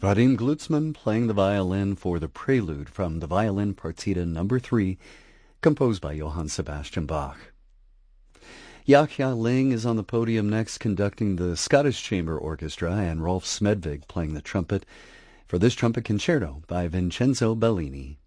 Vadim Glucksmann playing the violin for the prelude from the Violin Partita No. 3, composed by Johann Sebastian Bach. Yahya Ling is on the podium next, conducting the Scottish Chamber Orchestra, and Rolf Smedvig playing the trumpet for this trumpet concerto by Vincenzo Bellini.